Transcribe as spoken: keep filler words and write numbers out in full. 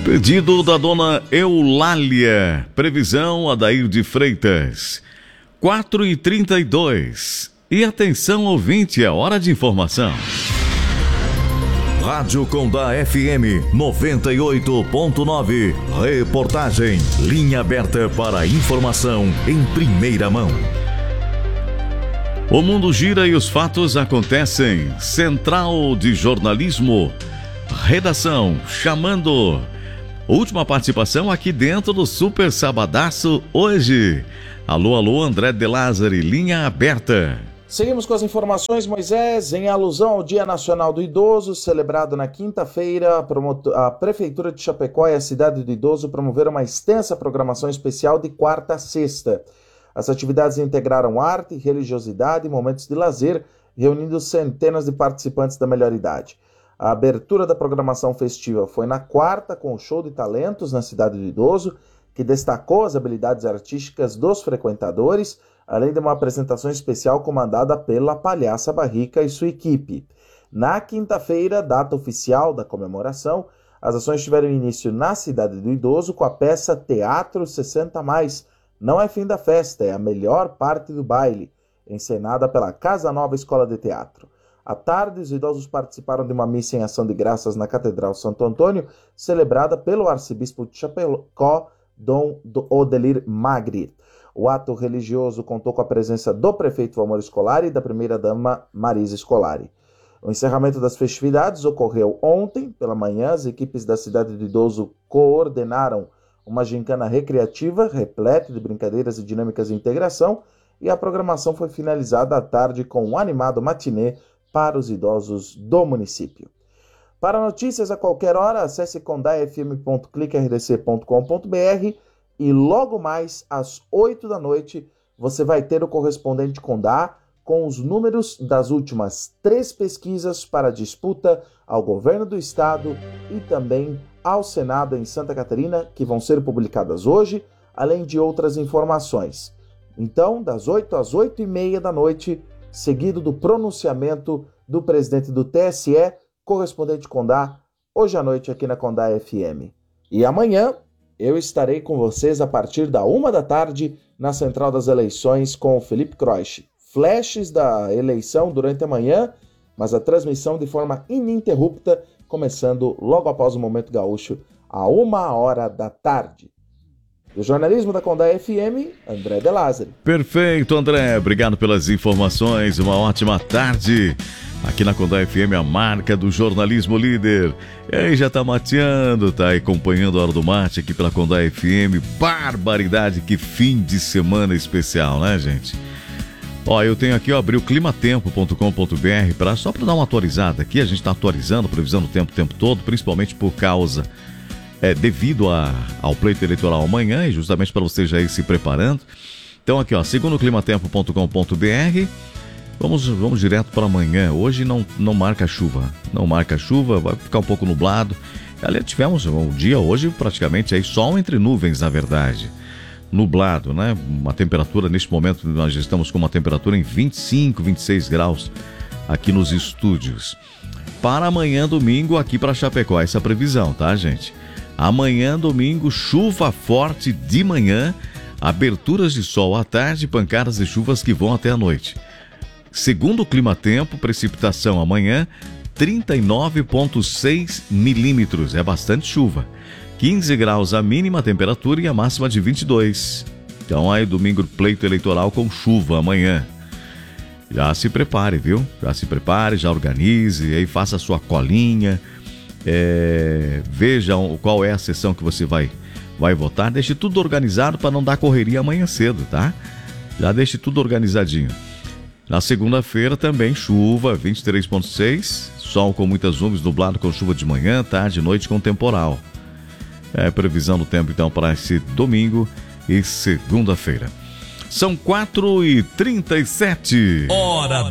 Pedido da dona Eulália. Previsão Adair de Freitas. quatro e trinta e dois. E atenção, ouvinte, é hora de informação. Rádio Condá F M noventa e oito ponto nove. Reportagem. Linha aberta para informação em primeira mão. O mundo gira e os fatos acontecem. Central de Jornalismo. Redação chamando. Última participação aqui dentro do Super Sabadaço hoje. Alô, alô, André de Lázari, linha aberta. Seguimos com as informações, Moisés. Em alusão ao Dia Nacional do Idoso, celebrado na quinta-feira, a Prefeitura de Chapecó e a Cidade do Idoso promoveram uma extensa programação especial de quarta a sexta. As atividades integraram arte, religiosidade e momentos de lazer, reunindo centenas de participantes da melhor idade. A abertura da programação festiva foi na quarta, com o show de talentos na Cidade do Idoso, que destacou as habilidades artísticas dos frequentadores, além de uma apresentação especial comandada pela Palhaça Barrica e sua equipe. Na quinta-feira, data oficial da comemoração, as ações tiveram início na Cidade do Idoso com a peça Teatro sessenta mais. Não é fim da festa, é a melhor parte do baile, encenada pela Casa Nova Escola de Teatro. À tarde, os idosos participaram de uma missa em ação de graças na Catedral Santo Antônio, celebrada pelo arcebispo de Chapecó, Dom Odelir Magri. O ato religioso contou com a presença do prefeito Valmor Scolari e da primeira-dama Marisa Scolari. O encerramento das festividades ocorreu ontem, pela manhã. As equipes da Cidade do Idoso coordenaram uma gincana recreativa, repleta de brincadeiras e dinâmicas de integração, e a programação foi finalizada à tarde com um animado matinê para os idosos do município. Para notícias a qualquer hora, acesse condá f m ponto clique r d c ponto com ponto b r e logo mais às oito da noite você vai ter o correspondente Condá com os números das últimas três pesquisas para disputa ao governo do estado e também ao Senado em Santa Catarina, que vão ser publicadas hoje, além de outras informações. Então, das oito às oito e meia da noite, seguido do pronunciamento do presidente do T S E, correspondente Condá, hoje à noite aqui na Condá F M. E amanhã eu estarei com vocês a partir da uma da tarde na Central das Eleições com o Felipe Croix. Flashes da eleição durante a manhã, mas a transmissão de forma ininterrupta, começando logo após o Momento Gaúcho, a uma hora da tarde. Do jornalismo da Condá F M, André de Lázari. Perfeito, André. Obrigado pelas informações. Uma ótima tarde. Aqui na Condá F M, a marca do jornalismo líder. E aí, já tá mateando, tá acompanhando a Hora do Mate aqui pela Condá F M. Barbaridade, que fim de semana especial, né, gente? Ó, eu tenho aqui, ó, abri o climatempo ponto com ponto b r pra, só para dar uma atualizada aqui. A gente tá atualizando, previsando o tempo o tempo todo, principalmente por causa... É, devido a, ao pleito eleitoral amanhã, e justamente para você já ir se preparando. Então aqui, ó, segundo o climatempo ponto com ponto b r, vamos, vamos direto para amanhã. Hoje não, não marca chuva, não marca chuva, vai ficar um pouco nublado. Aliás, tivemos um dia hoje praticamente aí sol entre nuvens, na verdade. Nublado, né? Uma temperatura, neste momento nós estamos com uma temperatura em vinte e cinco, vinte e seis graus aqui nos estúdios. Para amanhã, domingo, aqui para Chapecó, essa previsão, tá, gente? Amanhã, domingo, chuva forte de manhã, aberturas de sol à tarde, pancadas de chuvas que vão até a noite. Segundo o Climatempo, precipitação amanhã, trinta e nove vírgula seis milímetros, é bastante chuva. quinze graus a mínima temperatura e a máxima de vinte e dois. Então aí, domingo, pleito eleitoral com chuva amanhã. Já se prepare, viu? Já se prepare, já organize, aí faça a sua colinha. É, veja qual é a sessão que você vai, vai votar. Deixe tudo organizado para não dar correria amanhã cedo, tá? Já deixe tudo organizadinho. Na segunda-feira também chuva, vinte e três vírgula seis. Sol com muitas nuvens, nublado com chuva de manhã, tarde e noite com temporal. É previsão do tempo então para esse domingo e segunda-feira. São quatro e trinta e sete. Hora